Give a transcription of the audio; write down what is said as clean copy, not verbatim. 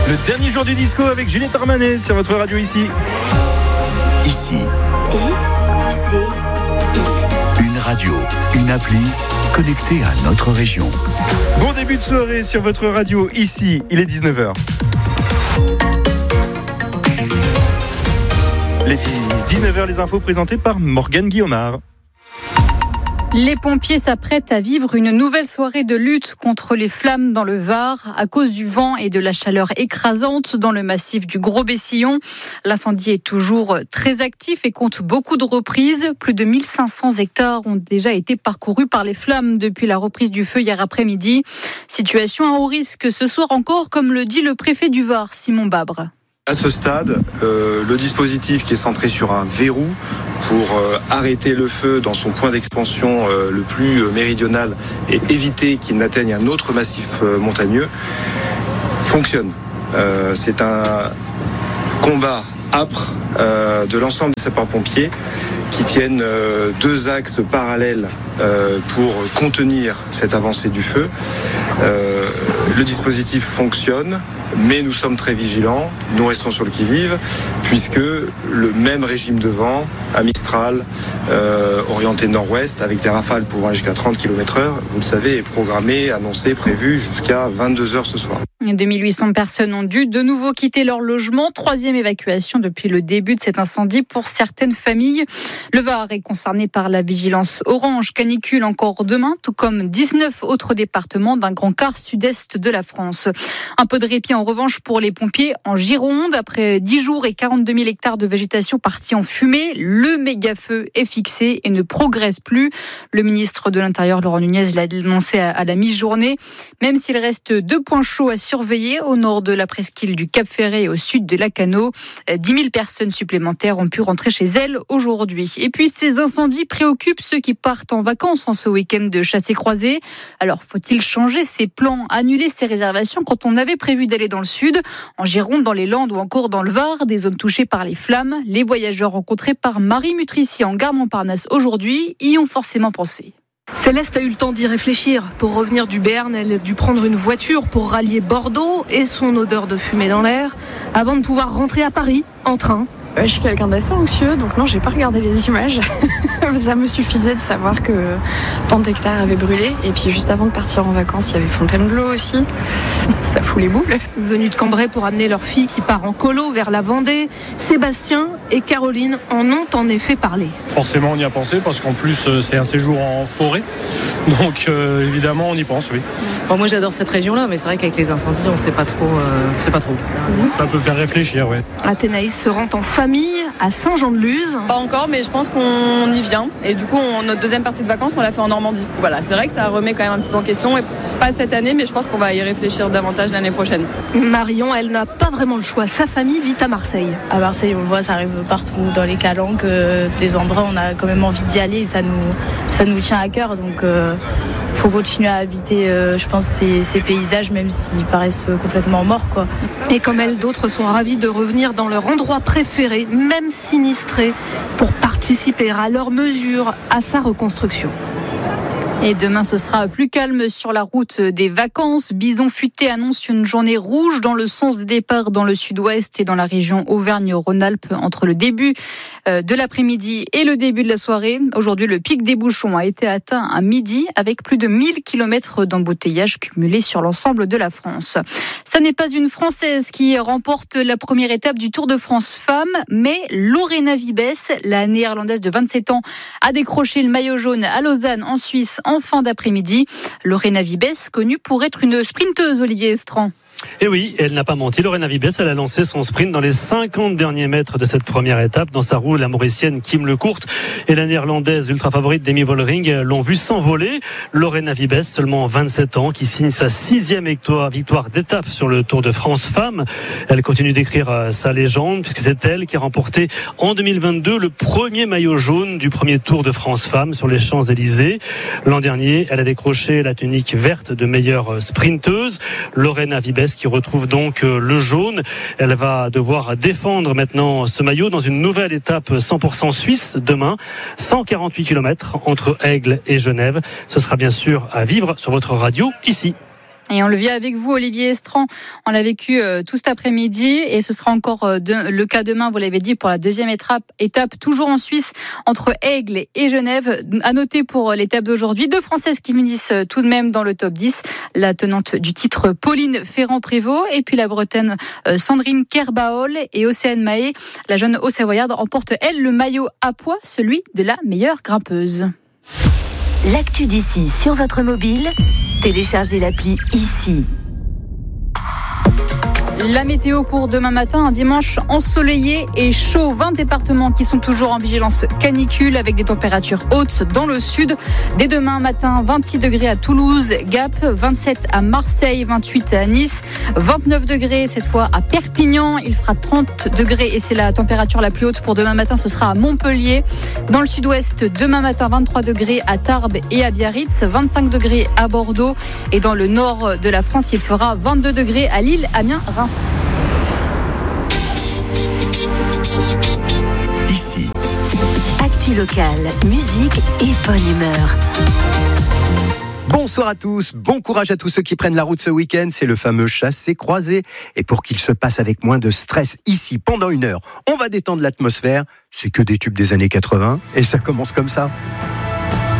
Le dernier jour du disco avec Juliette Armanet sur votre radio ici. Ici. Une radio, une appli connectée à notre région. Bon début de soirée sur votre radio ici, il est 19h. Les 19h, les infos présentées par Morgane Guillaumard. Les pompiers s'apprêtent à vivre une nouvelle soirée de lutte contre les flammes dans le Var à cause du vent et de la chaleur écrasante dans le massif du Gros-Bessillon. L'incendie est toujours très actif et compte beaucoup de reprises. Plus de 1500 hectares ont déjà été parcourus par les flammes depuis la reprise du feu hier après-midi. Situation à haut risque ce soir encore, comme le dit le préfet du Var, Simon Babre. À ce stade, le dispositif qui est centré sur un verrou pour arrêter le feu dans son point d'expansion le plus méridional et éviter qu'il n'atteigne un autre massif montagneux fonctionne. C'est un combat âpre de l'ensemble des sapeurs-pompiers qui tiennent deux axes parallèles pour contenir cette avancée du feu. Le dispositif fonctionne, mais nous sommes très vigilants, nous restons sur le qui-vive, puisque le même régime de vent, à Mistral, orienté nord-ouest, avec des rafales pouvant aller jusqu'à 30 km/h, vous le savez, est programmé, annoncé, prévu jusqu'à 22h ce soir. 2800 personnes ont dû de nouveau quitter leur logement. 3e évacuation depuis le début de cet incendie pour certaines familles. Le Var est concerné par la vigilance orange canicule encore demain, tout comme 19 autres départements d'un grand quart sud-est de la France. Un peu de répit en revanche pour les pompiers en Gironde. Après 10 jours et 42 000 hectares de végétation partis en fumée, le méga-feu est fixé et ne progresse plus. Le ministre de l'Intérieur, Laurent Nunez, l'a annoncé à la mi-journée. Même s'il reste 2 points chauds à surveiller au nord de la presqu'île du Cap-Ferret et au sud de Lacanau, 10 000 personnes supplémentaires ont pu rentrer chez elles aujourd'hui. Et puis ces incendies préoccupent ceux qui partent en vacances en ce week-end de chassé-croisé. Alors faut-il changer ses plans, annuler ses réservations quand on avait prévu d'aller dans le sud, en Gironde, dans les Landes ou encore dans le Var, des zones touchées par les flammes? Les voyageurs rencontrés par Marie Mutrici en gare Montparnasse aujourd'hui y ont forcément pensé. Céleste a eu le temps d'y réfléchir. Pour revenir du Béarn, elle a dû prendre une voiture pour rallier Bordeaux et son odeur de fumée dans l'air avant de pouvoir rentrer à Paris en train. Je suis quelqu'un d'assez anxieux, donc non, j'ai pas regardé les images. Ça me suffisait de savoir que tant d'hectares avaient brûlé. Et puis juste avant de partir en vacances, il y avait Fontainebleau aussi. Ça fout les boules. Venus de Cambrai pour amener leur fille qui part en colo vers la Vendée, Sébastien et Caroline en ont en effet parlé. Forcément, on y a pensé parce qu'en plus, c'est un séjour en forêt. Donc évidemment, on y pense, oui. Bon, moi, j'adore cette région-là, mais c'est vrai qu'avec les incendies, on sait pas trop. Ça peut faire réfléchir, oui. Athénaïs se rend en famille à Saint-Jean-de-Luz. Pas encore, mais je pense qu'on y vient. Et du coup, notre deuxième partie de vacances, on l'a fait en Normandie. Voilà, c'est vrai que ça remet quand même un petit peu en question. Et pas cette année, mais je pense qu'on va y réfléchir davantage l'année prochaine. Marion, elle n'a pas vraiment le choix. Sa famille vit à Marseille. À Marseille, on le voit, ça arrive partout, dans les calanques, des endroits où on a quand même envie d'y aller. Ça nous tient à cœur. Donc, faut continuer à habiter, je pense, ces paysages, même s'ils paraissent complètement morts, quoi. Et comme elle, d'autres sont ravis de revenir dans leur endroit préféré, même sinistré, pour participer à leur mesure à sa reconstruction. Et demain, ce sera plus calme sur la route des vacances. Bison Futé annonce une journée rouge dans le sens des départs dans le sud-ouest et dans la région Auvergne-Rhône-Alpes entre le début de l'après-midi et le début de la soirée. Aujourd'hui, le pic des bouchons a été atteint à midi avec plus de 1000 km d'embouteillage cumulés sur l'ensemble de la France. Ça n'est pas une Française qui remporte la première étape du Tour de France Femmes, mais Lorena Wiebes, la néerlandaise de 27 ans, a décroché le maillot jaune à Lausanne en Suisse en fin d'après-midi. Lorena Wiebes, connue pour être une sprinteuse, Olivier Estran. Et oui, elle n'a pas menti. Lorena Wiebes, elle a lancé son sprint dans les 50 derniers mètres de cette première étape. Dans sa roue, la Mauricienne Kim Lecourt et la Néerlandaise ultra favorite Demi Vollering l'ont vu s'envoler. Lorena Wiebes, seulement 27 ans, qui signe sa 6e victoire d'étape sur le Tour de France Femmes. Elle continue d'écrire sa légende puisque c'est elle qui a remporté en 2022 le premier maillot jaune du premier Tour de France Femmes sur les Champs-Élysées. L'an dernier, elle a décroché la tunique verte de meilleure sprinteuse. Lorena Wiebes qui retrouve donc le jaune. Elle va devoir défendre maintenant ce maillot dans une nouvelle étape 100% suisse demain. 148 km entre Aigle et Genève. Ce sera bien sûr à vivre sur votre radio ici. Et on le vit avec vous, Olivier Estran. On l'a vécu tout cet après-midi et ce sera encore le cas demain, vous l'avez dit, pour la deuxième étape, toujours en Suisse, entre Aigle et Genève. À noter pour l'étape d'aujourd'hui, 2 Françaises qui finissent tout de même dans le top 10. La tenante du titre, Pauline Ferrand-Prévot, et puis la Bretagne Sandrine Kerbaol et Océane Mahé. La jeune Haut-Savoyarde emporte, elle, le maillot à pois, celui de la meilleure grimpeuse. L'actu d'ici sur votre mobile, téléchargez l'appli ici. La météo pour demain matin, un dimanche ensoleillé et chaud. 20 départements qui sont toujours en vigilance canicule avec des températures hautes dans le sud. Dès demain matin, 26 degrés à Toulouse, Gap, 27 à Marseille, 28 à Nice, 29 degrés cette fois à Perpignan. Il fera 30 degrés et c'est la température la plus haute pour demain matin. Ce sera à Montpellier. Dans le sud-ouest, demain matin, 23 degrés à Tarbes et à Biarritz, 25 degrés à Bordeaux. Et dans le nord de la France, il fera 22 degrés à Lille, Amiens, Reims. Ici. Actu locale, musique et bonne humeur. Bonsoir à tous, bon courage à tous ceux qui prennent la route ce week-end. C'est le fameux chassé-croisé. Et pour qu'il se passe avec moins de stress ici pendant 1 heure, on va détendre l'atmosphère. C'est que des tubes des années 80 et ça commence comme ça.